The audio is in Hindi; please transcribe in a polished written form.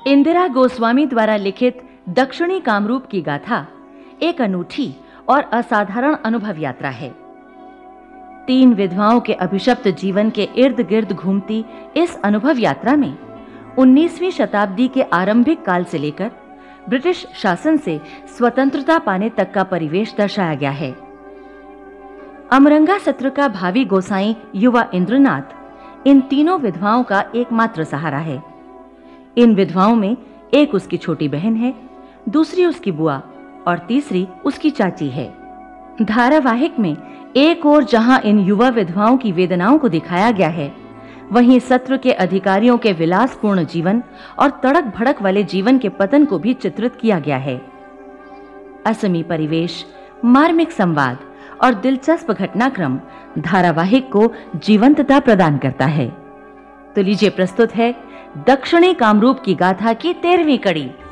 इंदिरा गोस्वामी द्वारा लिखित दक्षिणी कामरूप की गाथा एक अनूठी और असाधारण अनुभव यात्रा है। 3 विधवाओं के अभिशप्त जीवन के इर्द-गिर्द घूमती इस अनुभव यात्रा में 19वीं शताब्दी के आरंभिक काल से लेकर ब्रिटिश शासन से स्वतंत्रता पाने तक का परिवेश दर्शाया गया है। अमरंगा सत्र का भावी गोसाई युवा इंद्रनाथ इन तीनों विधवाओं का एकमात्र सहारा है। इन विधवाओं में एक उसकी छोटी बहन है, दूसरी उसकी बुआ और तीसरी उसकी चाची है। धारावाहिक में एक ओर जहां इन युवा विधवाओं की वेदनाओं को दिखाया गया है, वहीं सत्र के अधिकारियों के विलासपूर्ण जीवन और तड़क भड़क वाले जीवन के पतन को भी चित्रित किया गया है। असमी परिवेश, मार्मिक संवाद और दिलचस्प घटनाक्रम धारावाहिक को जीवंतता प्रदान करता है। तो लीजिए प्रस्तुत है दक्षिणी कामरूप की गाथा की 13वीं कड़ी।